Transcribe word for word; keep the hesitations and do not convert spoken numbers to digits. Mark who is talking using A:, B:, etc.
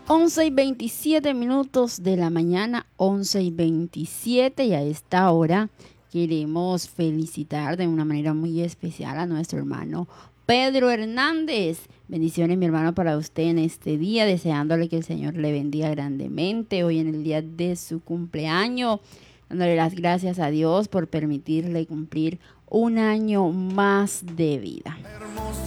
A: once y veintisiete minutos de la mañana, once y veintisiete, y a esta hora queremos felicitar de una manera muy especial a nuestro hermano Pedro Hernández. Bendiciones, mi hermano, para usted en este día, deseándole que el Señor le bendiga grandemente hoy en el día de su cumpleaños, dándole las gracias a Dios por permitirle cumplir un año más de vida. Hermoso.